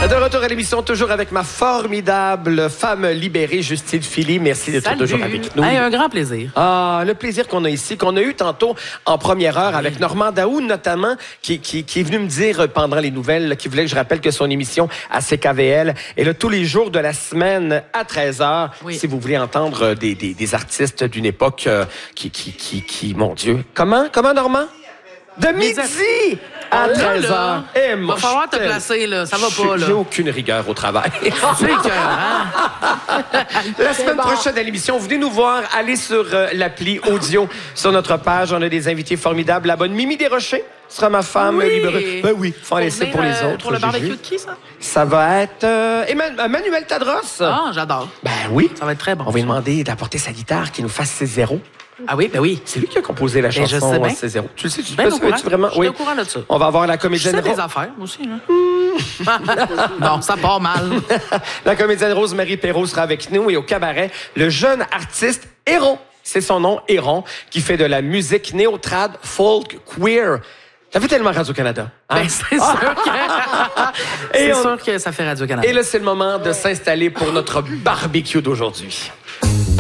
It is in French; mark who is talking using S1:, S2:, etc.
S1: De retour à l'émission, toujours avec ma formidable femme libérée, Justine Philly. Merci d'être toujours avec nous.
S2: Hey, un grand plaisir.
S1: Ah, le plaisir qu'on a ici, qu'on a eu tantôt en première heure avec Normand Daou, notamment, qui est venu me dire pendant les nouvelles qu'il voulait que je rappelle que son émission à CKVL est là tous les jours de la semaine à 13h. Oui. Si vous voulez entendre des artistes d'une époque qui, mon Dieu. Comment, Normand? De midi à 13h.
S2: Eh, va falloir te placer, là. Ça va pas, là.
S1: J'ai aucune rigueur au travail.
S2: C'est écœurant.
S1: La semaine prochaine à l'émission, venez nous voir. Allez sur l'appli audio sur notre page. On a des invités formidables. La bonne Mimi Desrochers sera ma femme libérée. Ben oui, faut en laisser pour les autres.
S2: Pour le barbecue de qui, ça?
S1: Ça va être Emmanuel Tadros.
S2: Ah, j'adore.
S1: Ben oui.
S2: Ça va être très bon.
S1: On va lui demander d'apporter sa guitare, qu'il nous fasse ses zéros.
S2: Ah oui, ben oui.
S1: C'est lui qui a composé la chanson C0. Tu le sais, tu vraiment?
S2: Je suis au courant de ça.
S1: On va avoir la comédienne
S2: Rose. Je sais des affaires, moi aussi. Bon, ça part mal.
S1: La comédienne Rose-Marie Perrault sera avec nous et au cabaret, le jeune artiste Héron. C'est son nom, Héron, qui fait de la musique néo-trad, folk, queer. T'as vu tellement Radio-Canada? Hein?
S2: Ben, c'est sûr que ça fait Radio-Canada.
S1: Et là, c'est le moment de s'installer pour notre barbecue d'aujourd'hui.